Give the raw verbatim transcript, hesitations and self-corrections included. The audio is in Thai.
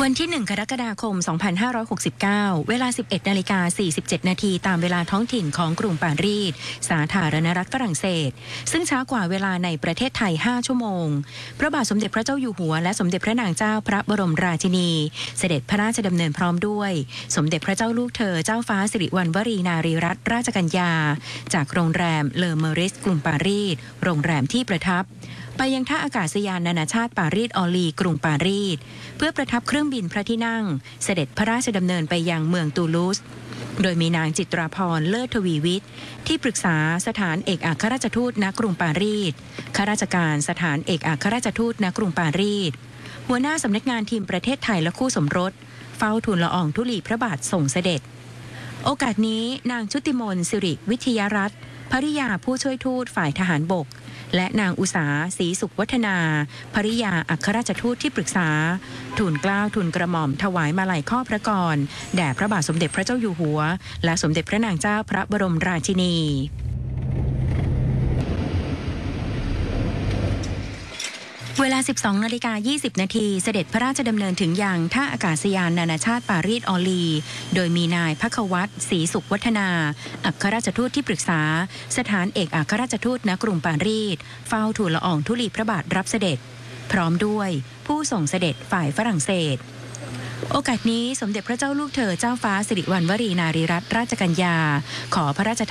วันที่หนึ่งกรกฎาคมสองพันห้าร้อยหกสิบเก้าเวลา สิบเอ็ดนาฬิกาสี่สิบเจ็ดนาทีตามเวลาท้องถิ่นของกรุงปารีสสาธารณรัฐฝรั่งเศสซึ่งช้ากว่าเวลาในประเทศไทยห้าชั่วโมงพระบาทสมเด็จพระเจ้าอยู่หัวและสมเด็จพระนางเจ้าพระบรมราชินีเสด็จพระราชดำเนินพร้อมด้วยสมเด็จพระเจ้าลูกเธอเจ้าฟ้าสิริวัณวรีนารีรัตนราชกัญญาจากโรงแรมเลอเมอริสกรุงปารีสโรงแรมที่ประทับไปยังท่าอากาศยานนานาชาติปารีสออลีกรุงปารีสเพื่อประทับเครื่องบินพระที่นั่งเสด็จพระราชดำเนินไปยังเมืองตูลูสโดยมีนางจิตราพรเลิศทวีวิทย์ที่ปรึกษาสถานเอกอัครราชทูตณกรุงปารีสข้าราชการสถานเอกอัครราชทูตณกรุงปารีสหัวหน้าสำนักงานทีมประเทศไทยและคู่สมรสเฝ้าทูลละอองธุลีพระบาทส่งเสด็จโอกาสนี้นางชุติมนต์สิริวิทยารัตน์ภริยาผู้ช่วยทูตฝ่ายทหารบกและนางอุษาศรีสุขวัฒนาภริยาอัครราชทูตที่ปรึกษาทูลเกล้าทูลกระหม่อมถวายมาลัยข้อพระกรแด่พระบาทสมเด็จพระเจ้าอยู่หัวและสมเด็จพระนางเจ้าพระบรมราชินีเวลา สิบสองนาฬิกายี่สิบนาทีเสด็จพระราชดำเนินถึงยังท่าอากาศยานนานาชาติปารีสออลีโดยมีนายภัควัตรศรีสุขวัฒนาอัครราชทูตที่ปรึกษาสถานเอกอัครราชทูตณกรุงปารีสเฝ้าทูลละอองธุลีพระบาทรับเสด็จพร้อมด้วยผู้ส่งเสด็จฝ่ายฝรั่งเศสโอกาสนี้สมเด็จพระเจ้าลูกเธอเจ้าฟ้าสิริวัณวรีนารีรัตนราชกัญญาขอพระราช